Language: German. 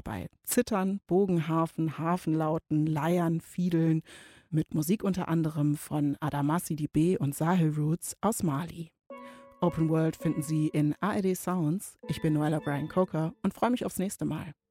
dabei. Zittern, Bogenharfen, Hafenlauten, Leiern, Fiedeln, mit Musik unter anderem von Adamasi Dibe und Sahel Roots aus Mali. Open World finden Sie in ARD Sounds. Ich bin Noella Brian Coker und freue mich aufs nächste Mal.